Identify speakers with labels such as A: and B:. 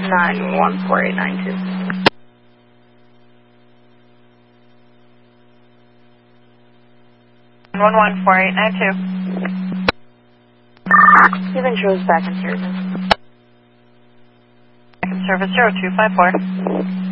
A: 914-892.
B: 914-892.
A: Even shows back in service.
B: Back in service 0254.